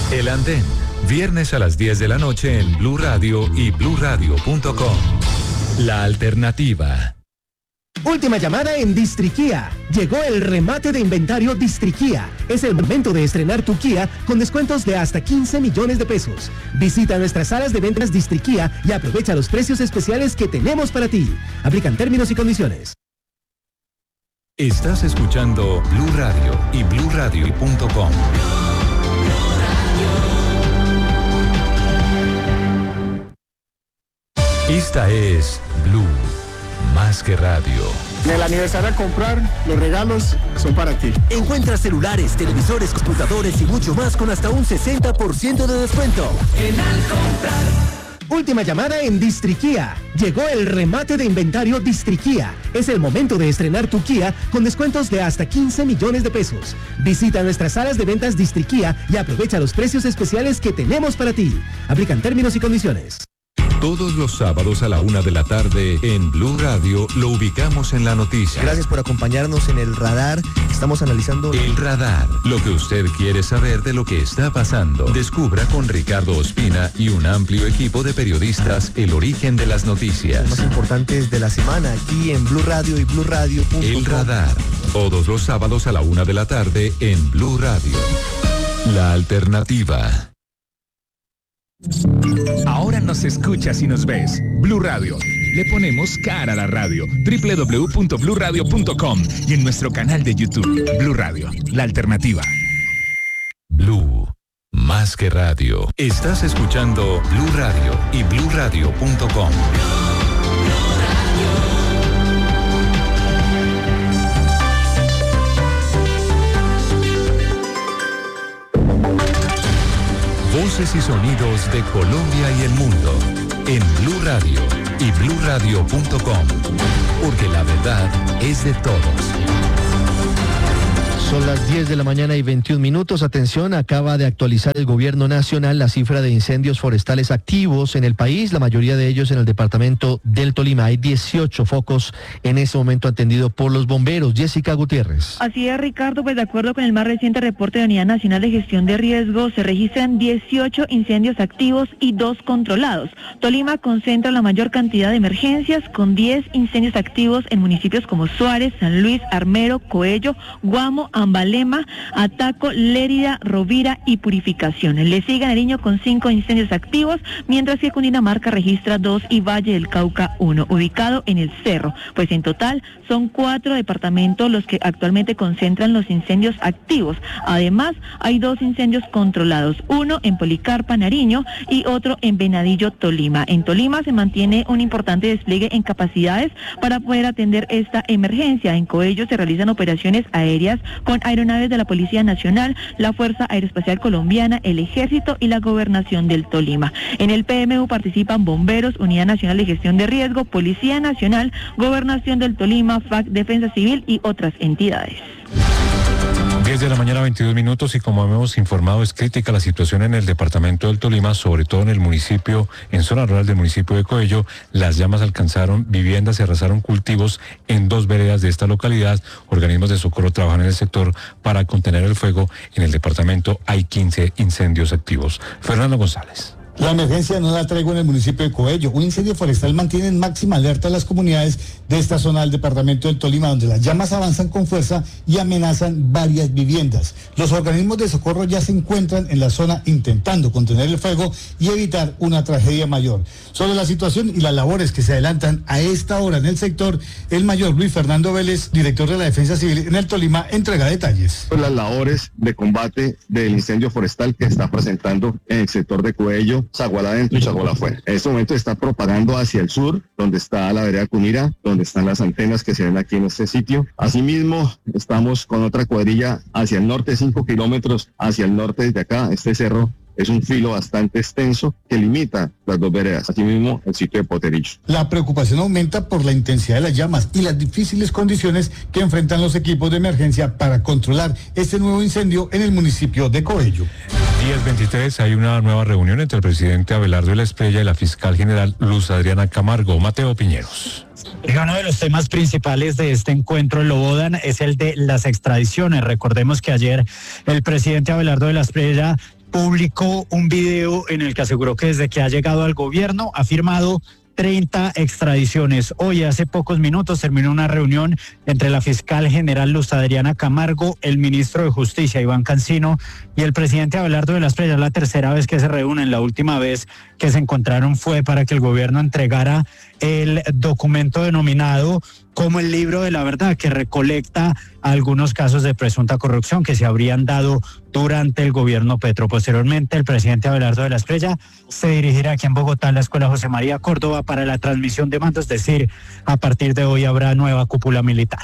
El Andén, viernes a las 10 de la noche en Blue Radio y bluradio.com. La alternativa. Última llamada en Distriquía. Llegó el remate de inventario Distriquía. Es el momento de estrenar tu Kia con descuentos de hasta 15 millones de pesos. Visita nuestras salas de ventas Distriquía y aprovecha los precios especiales que tenemos para ti. Aplican términos y condiciones. Estás escuchando Blue Radio y bluradio.com. Esta es Blue, más que radio. En el aniversario a comprar, los regalos son para ti. Encuentra celulares, televisores, computadores y mucho más con hasta un 60% de descuento. En Al Comprar. Última llamada en Distriquía. Llegó el remate de inventario Distriquía. Es el momento de estrenar tu Kia con descuentos de hasta 15 millones de pesos. Visita nuestras salas de ventas Distriquía y aprovecha los precios especiales que tenemos para ti. Aplican términos y condiciones. Todos los sábados a la 1 de la tarde en Blue Radio lo ubicamos en la noticia. Gracias por acompañarnos en El Radar. Estamos analizando... El Radar, lo que usted quiere saber de lo que está pasando. Descubra con Ricardo Ospina y un amplio equipo de periodistas el origen de las noticias. Los más importantes de la semana aquí en Blue Radio y bluradio.com. El Radar, todos los sábados a la 1 de la tarde en Blue Radio. La alternativa. Ahora nos escuchas y nos ves. Blue Radio. Le ponemos cara a la radio. www.bluradio.com y en nuestro canal de YouTube. Blue Radio, la alternativa. Blue, más que radio. Estás escuchando Blue Radio y bluradio.com. Voces y sonidos de Colombia y el mundo en Blue Radio y bluradio.com, porque la verdad es de todos. Son las 10 de la mañana y 21 minutos. Atención, acaba de actualizar el gobierno nacional la cifra de incendios forestales activos en el país, la mayoría de ellos en el departamento del Tolima. Hay 18 focos en este momento atendidos por los bomberos. Jessica Gutiérrez. Así es, Ricardo, pues de acuerdo con el más reciente reporte de Unidad Nacional de Gestión de Riesgos, se registran 18 incendios activos y 2 controlados. Tolima concentra la mayor cantidad de emergencias, con 10 incendios activos en municipios como Suárez, San Luis, Armero, Coello, Guamo, Ambalema, Ataco, Lérida, Rovira y Purificación. Le sigue Nariño con 5 incendios activos, mientras que Cundinamarca registra 2 y Valle del Cauca 1, ubicado en el Cerro. Pues en total son 4 departamentos los que actualmente concentran los incendios activos. Además, hay 2 incendios controlados, uno en Policarpa, Nariño, y otro en Venadillo, Tolima. En Tolima se mantiene un importante despliegue en capacidades para poder atender esta emergencia. En Coello se realizan operaciones aéreas con aeronaves de la Policía Nacional, la Fuerza Aeroespacial Colombiana, el Ejército y la Gobernación del Tolima. En el PMU participan bomberos, Unidad Nacional de Gestión de Riesgo, Policía Nacional, Gobernación del Tolima, FAC, Defensa Civil y otras entidades. 10 de la mañana, 22 minutos, y como hemos informado, es crítica la situación en el departamento del Tolima, sobre todo en el municipio, en zona rural del municipio de Coello. Las llamas alcanzaron viviendas, se arrasaron cultivos en 2 veredas de esta localidad. Organismos de socorro trabajan en el sector para contener el fuego. En el departamento hay 15 incendios activos. Fernando González. La emergencia no da tregua en el municipio de Coello. Un incendio forestal mantiene en máxima alerta a las comunidades de esta zona del departamento del Tolima, donde las llamas avanzan con fuerza y amenazan varias viviendas. Los organismos de socorro ya se encuentran en la zona intentando contener el fuego y evitar una tragedia mayor. Sobre la situación y las labores que se adelantan a esta hora en el sector, el mayor Luis Fernando Vélez, director de la Defensa Civil en el Tolima, entrega detalles. Las labores de combate del incendio forestal que está presentando en el sector de Coello, Zaguala adentro y Zaguala afuera. En este momento está propagando hacia el sur, donde está la vereda Cunira, donde están las antenas que se ven aquí en este sitio. Asimismo, estamos con otra cuadrilla hacia el norte, 5 kilómetros hacia el norte desde acá. Este cerro es un filo bastante extenso que limita las 2 veredas, asimismo el sitio de Poterillo. La preocupación aumenta por la intensidad de las llamas y las difíciles condiciones que enfrentan los equipos de emergencia para controlar este nuevo incendio en el municipio de Coello. 10:23, hay una nueva reunión entre el presidente Abelardo de la Espriella y la fiscal general Luz Adriana Camargo. Mateo Piñeros. Uno de los temas principales de este encuentro lo bodan es el de las extradiciones. Recordemos que ayer el presidente Abelardo de la Espriella publicó un video en el que aseguró que desde que ha llegado al gobierno ha firmado 30 extradiciones. Hoy, hace pocos minutos, terminó una reunión entre la fiscal general Luz Adriana Camargo, el ministro de Justicia, Iván Cancino, y el presidente Abelardo de la Espriella. Es la tercera vez que se reúnen. La última vez que se encontraron fue para que el gobierno entregara el documento denominado como el libro de la verdad, que recolecta algunos casos de presunta corrupción que se habrían dado durante el gobierno Petro. Posteriormente, el presidente Abelardo de la Espriella se dirigirá aquí en Bogotá a la Escuela José María Córdoba para la transmisión de mando, es decir, a partir de hoy habrá nueva cúpula militar.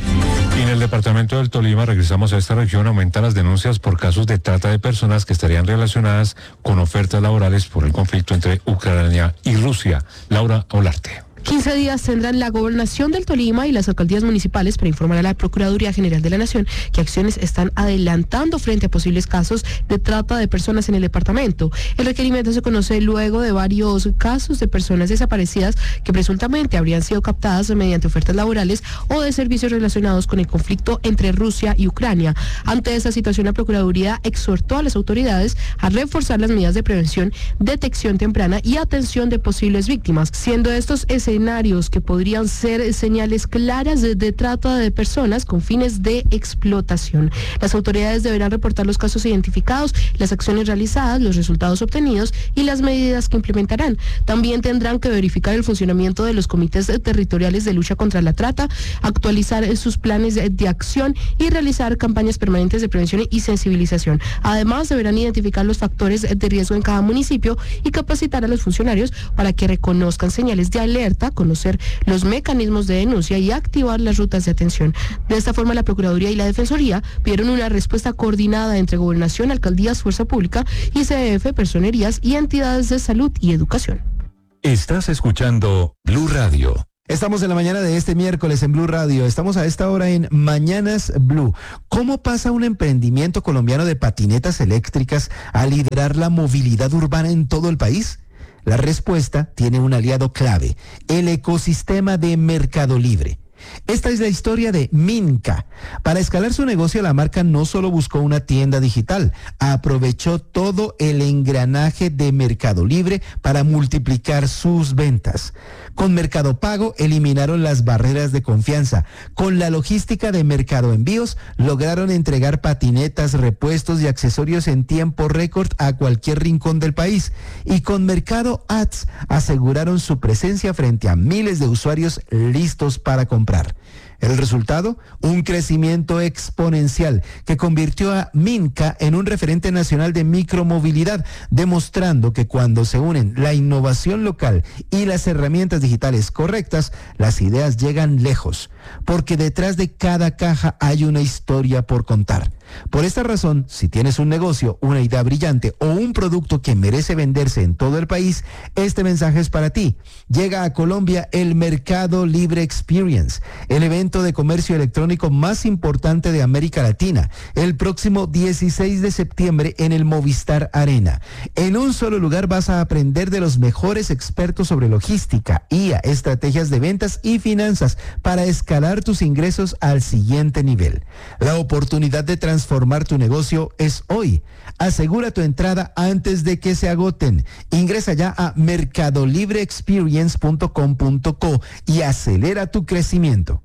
Y en el departamento del Tolima, regresamos a esta región, aumentan las denuncias por casos de trata de personas que estarían relacionadas con ofertas laborales por el conflicto entre Ucrania y Rusia. Laura Olarte. 15 días tendrán la Gobernación del Tolima y las alcaldías municipales para informar a la Procuraduría General de la Nación que acciones están adelantando frente a posibles casos de trata de personas en el departamento. El requerimiento se conoce luego de varios casos de personas desaparecidas que presuntamente habrían sido captadas mediante ofertas laborales o de servicios relacionados con el conflicto entre Rusia y Ucrania. Ante esta situación, la Procuraduría exhortó a las autoridades a reforzar las medidas de prevención, detección temprana y atención de posibles víctimas, siendo estos escenarios que podrían ser señales claras de trata de personas con fines de explotación. Las autoridades deberán reportar los casos identificados, las acciones realizadas, los resultados obtenidos y las medidas que implementarán. También tendrán que verificar el funcionamiento de los comités territoriales de lucha contra la trata, actualizar sus planes de acción y realizar campañas permanentes de prevención y sensibilización. Además, deberán identificar los factores de riesgo en cada municipio y capacitar a los funcionarios para que reconozcan señales de alerta, conocer los mecanismos de denuncia y activar las rutas de atención. De esta forma, la Procuraduría y la Defensoría pidieron una respuesta coordinada entre Gobernación, Alcaldías, Fuerza Pública, ICF, Personerías y entidades de salud y educación. Estás escuchando Blue Radio. Estamos en la mañana de este miércoles en Blue Radio. Estamos a esta hora en Mañanas Blue. ¿Cómo pasa un emprendimiento colombiano de patinetas eléctricas a liderar la movilidad urbana en todo el país? La respuesta tiene un aliado clave, el ecosistema de Mercado Libre. Esta es la historia de Minka. Para escalar su negocio, la marca no solo buscó una tienda digital, aprovechó todo el engranaje de Mercado Libre para multiplicar sus ventas. Con Mercado Pago eliminaron las barreras de confianza. Con la logística de Mercado Envíos lograron entregar patinetas, repuestos y accesorios en tiempo récord a cualquier rincón del país. Y con Mercado Ads aseguraron su presencia frente a miles de usuarios listos para comprar. El resultado, un crecimiento exponencial que convirtió a Minka en un referente nacional de micromovilidad, demostrando que cuando se unen la innovación local y las herramientas digitales correctas, las ideas llegan lejos, porque detrás de cada caja hay una historia por contar. Por esta razón, si tienes un negocio, una idea brillante o un producto que merece venderse en todo el país, este mensaje es para ti. Llega a Colombia el Mercado Libre Experience, el evento de comercio electrónico más importante de América Latina, el próximo 16 de septiembre en el Movistar Arena. En un solo lugar vas a aprender de los mejores expertos sobre logística, IA, estrategias de ventas y finanzas para escalar tus ingresos al siguiente nivel. La oportunidad de transformar tu negocio es hoy. Asegura tu entrada antes de que se agoten. Ingresa ya a mercadolibreexperience.com.co y acelera tu crecimiento.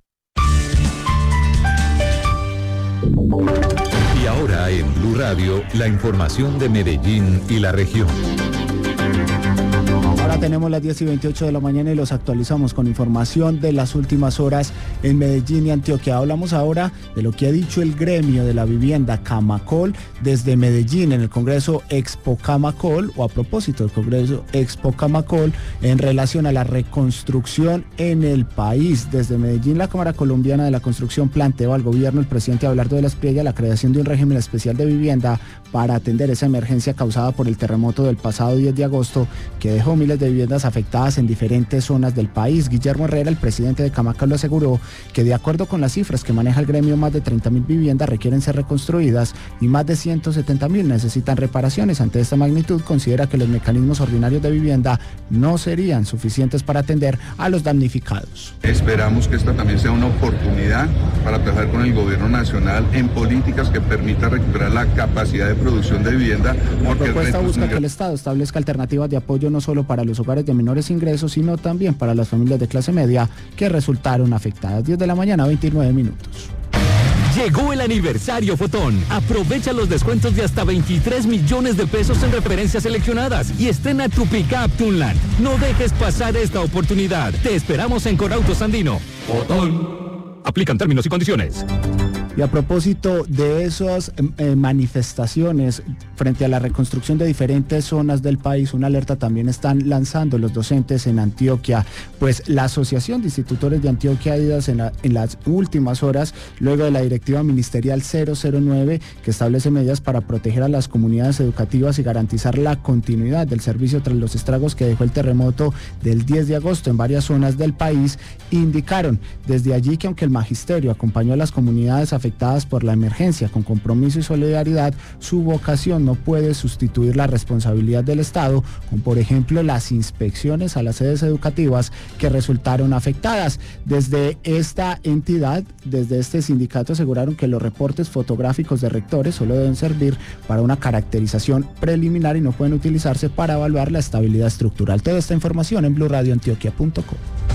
Y ahora en Blue Radio, la información de Medellín y la región. Ahora tenemos las 10:28 de la mañana y los actualizamos con información de las últimas horas en Medellín y Antioquia. Hablamos ahora de lo que ha dicho el gremio de la vivienda Camacol desde Medellín en el Congreso Expo Camacol, o a propósito del Congreso Expo Camacol, en relación a la reconstrucción en el país. Desde Medellín, la Cámara Colombiana de la Construcción planteó al gobierno, el presidente Abelardo de la Espriella, la creación de un régimen especial de vivienda para atender esa emergencia causada por el terremoto del pasado 10 de agosto que dejó miles de viviendas afectadas en diferentes zonas del país. Guillermo Herrera, el presidente de Camacol, aseguró que de acuerdo con las cifras que maneja el gremio, más de 30.000 viviendas requieren ser reconstruidas y más de 170.000 necesitan reparaciones. Ante esta magnitud, considera que los mecanismos ordinarios de vivienda no serían suficientes para atender a los damnificados. Esperamos que esta también sea una oportunidad para trabajar con el gobierno nacional en políticas que permitan recuperar la capacidad de producción de vivienda. La propuesta busca que el Estado establezca alternativas de apoyo no solo para los hogares de menores ingresos, sino también para las familias de clase media que resultaron afectadas. 10 de la mañana, 29 minutos. Llegó el aniversario Fotón. Aprovecha los descuentos de hasta 23 millones de pesos en referencias seleccionadas y estrena tu Pickup Tunland. No dejes pasar esta oportunidad. Te esperamos en Corautos Andino. Fotón. Aplican términos y condiciones. Y a propósito de esas manifestaciones frente a la reconstrucción de diferentes zonas del país, una alerta también están lanzando los docentes en Antioquia, pues la Asociación de Institutores de Antioquia IDAS en las últimas horas, luego de la directiva ministerial 009 que establece medidas para proteger a las comunidades educativas y garantizar la continuidad del servicio tras los estragos que dejó el terremoto del 10 de agosto en varias zonas del país, indicaron desde allí que aunque el magisterio acompañó a las comunidades afectadas por la emergencia con compromiso y solidaridad, su vocación no puede sustituir la responsabilidad del Estado, como por ejemplo las inspecciones a las sedes educativas que resultaron afectadas. Desde esta entidad, desde este sindicato, aseguraron que los reportes fotográficos de rectores solo deben servir para una caracterización preliminar y no pueden utilizarse para evaluar la estabilidad estructural. Toda esta información en blurradioantioquia.com.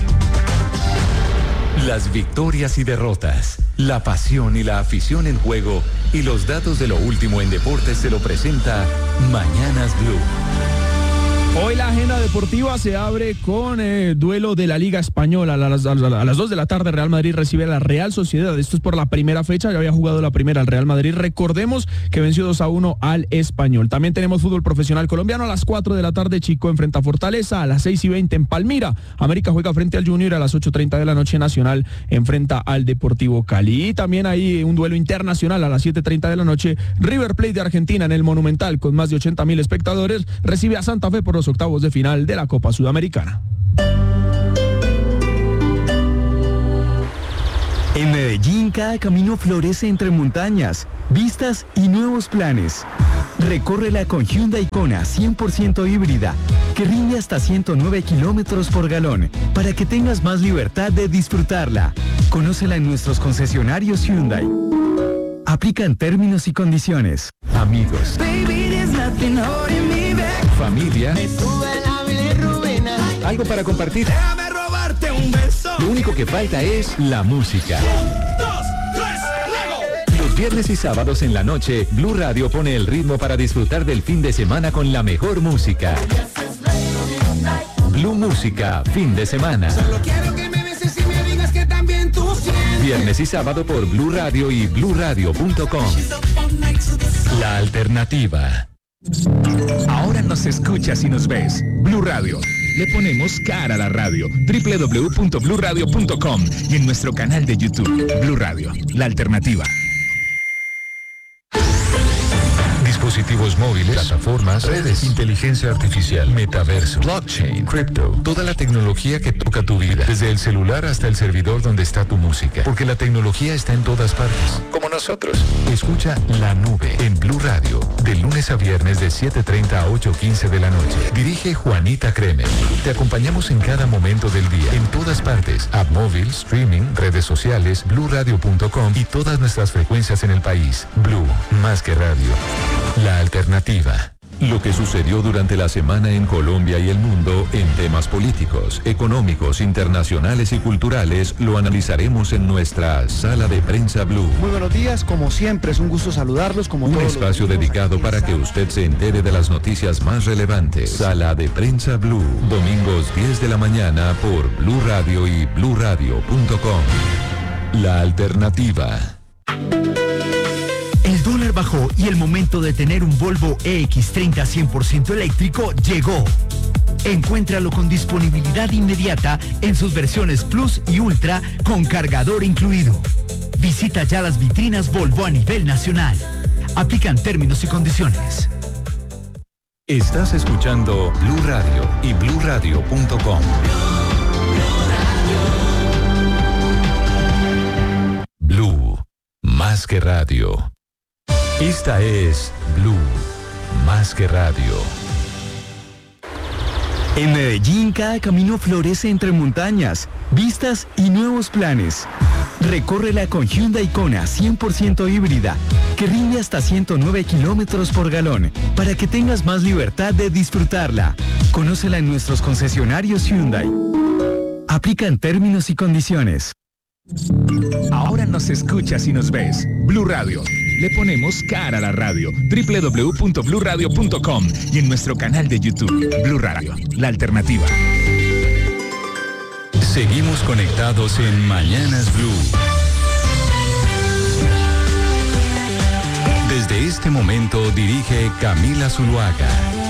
Las victorias y derrotas, la pasión y la afición en juego y los datos de lo último en deportes se lo presenta Mañanas Blue. Hoy la agenda deportiva se abre con duelo de la Liga Española. A las 2 de la tarde Real Madrid recibe a la Real Sociedad. Esto es por la primera fecha, ya había jugado la primera el Real Madrid. Recordemos que venció 2-1 al Español. También tenemos fútbol profesional colombiano. A las 4 de la tarde Chico enfrenta a Fortaleza. A las 6:20 en Palmira América juega frente al Junior. A las 8:30 de la noche Nacional enfrenta al Deportivo Cali. Y también hay un duelo internacional a las 7:30 de la noche. River Plate de Argentina en el Monumental con más de 80.000 espectadores recibe a Santa Fe por los octavos de final de la Copa Sudamericana. En Medellín, cada camino florece entre montañas, vistas y nuevos planes. Recórrela con Hyundai Kona 100% híbrida, que rinde hasta 109 kilómetros por galón, para que tengas más libertad de disfrutarla. Conócela en nuestros concesionarios Hyundai. Aplican términos y condiciones. Amigos. Familia. Algo para compartir. Déjame robarte un beso. Lo único que falta es la música. 1, 2, 3, Los viernes y sábados en la noche, Blue Radio pone el ritmo para disfrutar del fin de semana con la mejor música. Blue Música, fin de semana. Solo quiero que me beses y me digas que también tú sientes. Viernes y sábado por Blue Radio y bluradio.com. La alternativa. Ahora nos escuchas y nos ves. Blue Radio. Le ponemos cara a la radio. www.bluradio.com y en nuestro canal de YouTube. Blue Radio, la alternativa. Dispositivos móviles, plataformas, redes, inteligencia artificial, metaverso, blockchain, cripto, toda la tecnología que toca tu vida, desde el celular hasta el servidor donde está tu música, porque la tecnología está en todas partes, como nosotros. Escucha La Nube en Blue Radio, de lunes a viernes de 7:30 a 8:15 de la noche. Dirige Juanita Kremer. Te acompañamos en cada momento del día, en todas partes, app móvil, streaming, redes sociales, bluradio.com y todas nuestras frecuencias en el país. Blue, más que radio. La alternativa. Lo que sucedió durante la semana en Colombia y el mundo en temas políticos, económicos, internacionales y culturales lo analizaremos en nuestra Sala de Prensa Blue. Muy buenos días, como siempre es un gusto saludarlos. Un espacio dedicado para que usted se entere de las noticias más relevantes. Sala de Prensa Blue, domingos 10 de la mañana por Blue Radio y bluradio.com. La alternativa. El dólar bajó y el momento de tener un Volvo EX30 100% eléctrico llegó. Encuéntralo con disponibilidad inmediata en sus versiones Plus y Ultra con cargador incluido. Visita ya las vitrinas Volvo a nivel nacional. Aplican términos y condiciones. Estás escuchando Blue Radio y bluradio.com. Blue, más que radio. Esta es Blue, más que radio. En Medellín, cada camino florece entre montañas, vistas y nuevos planes. Recórrela con Hyundai Kona 100% híbrida, que rinde hasta 109 kilómetros por galón, para que tengas más libertad de disfrutarla. Conócela en nuestros concesionarios Hyundai. Aplican términos y condiciones. Ahora nos escuchas y nos ves. Blue Radio. Le ponemos cara a la radio. www.bluradio.com y en nuestro canal de YouTube. Blue Radio, la alternativa. Seguimos conectados en Mañanas Blue. Desde este momento dirige Camila Zuluaga.